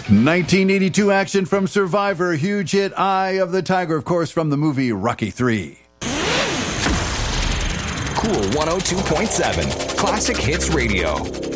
1982 action from Survivor, huge hit Eye of the Tiger, of course, from the movie Rocky III. Cool 102.7, Classic Hits Radio.